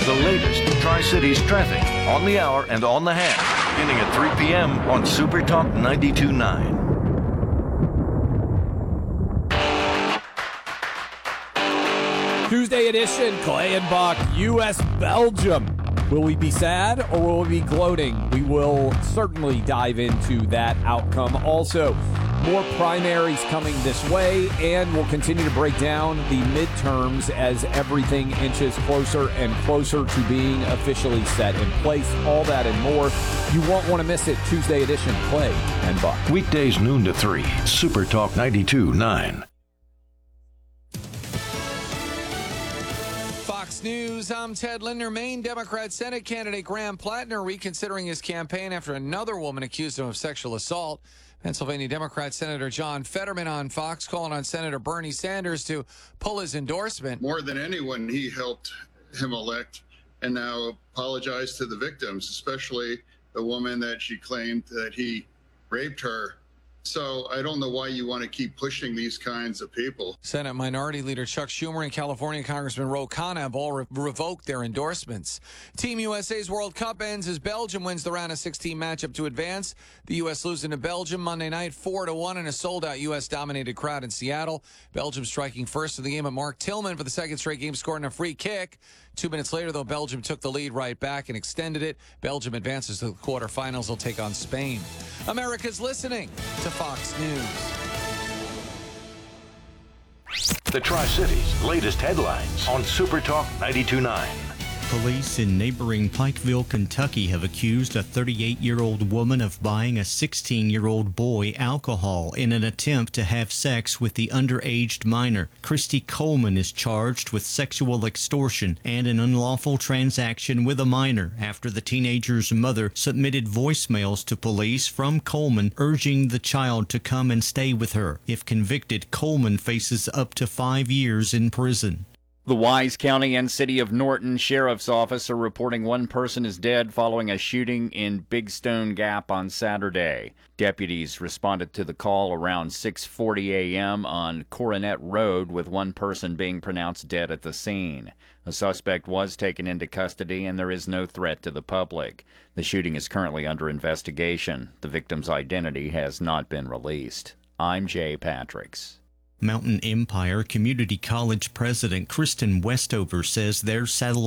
the latest Tri-Cities traffic on the hour and on the half, beginning at 3 p.m. on Super Talk 92.9. Tuesday edition, Clay and Buck, U.S.-Belgium. Will we be sad or will we be gloating? We will certainly dive into that outcome. Also, more primaries coming this way, and we'll continue to break down the midterms as everything inches closer and closer to being officially set in place. All that and more. You won't want to miss it. Tuesday edition, Clay and Buck. Weekdays noon to 3, Super Talk 92.9. Fox News, I'm Ted Linder. Maine Democrat Senate candidate Graham Plattner reconsidering his campaign after another woman accused him of sexual assault. Pennsylvania Democrat Senator John Fetterman on Fox calling on Senator Bernie Sanders to pull his endorsement. More than anyone, he helped him elect and now apologize to the victims, especially the woman that she claimed that he raped her. So I don't know why you want to keep pushing these kinds of people. Senate Minority Leader Chuck Schumer and California Congressman Ro Khanna have all revoked their endorsements. Team USA's World Cup ends as Belgium wins the round of 16 matchup to advance. The U.S. losing to Belgium Monday night 4-1 in a sold-out U.S.-dominated crowd in Seattle. Belgium striking first of the game at Mark Tillman for the second straight game, scoring a free kick. 2 minutes later, though, Belgium took the lead right back and extended it. Belgium advances to the quarterfinals. They'll take on Spain. America's listening to Fox News. The Tri-Cities' latest headlines on Super Talk 92.9. Police in neighboring Pikeville, Kentucky have accused a 38-year-old woman of buying a 16-year-old boy alcohol in an attempt to have sex with the underage minor. Christy Coleman is charged with sexual extortion and an unlawful transaction with a minor after the teenager's mother submitted voicemails to police from Coleman urging the child to come and stay with her. If convicted, Coleman faces up to 5 years in prison. The Wise County and City of Norton Sheriff's Office are reporting one person is dead following a shooting in Big Stone Gap on Saturday. Deputies responded to the call around 6:40 a.m. on Coronet Road, with one person being pronounced dead at the scene. The suspect was taken into custody and there is no threat to the public. The shooting is currently under investigation. The victim's identity has not been released. I'm Jay Patricks. Mountain Empire Community College President Kristen Westover says their satellite